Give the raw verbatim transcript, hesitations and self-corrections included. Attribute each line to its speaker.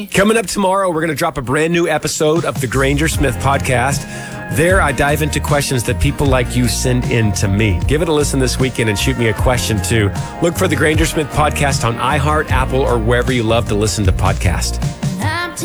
Speaker 1: me.
Speaker 2: Coming up tomorrow, we're going to drop a brand new episode of the Granger Smith Podcast. There, I dive into questions that people like you send in to me. Give it a listen this weekend and shoot me a question too. Look for the Granger Smith Podcast on iHeart, Apple, or wherever you love to listen to podcasts.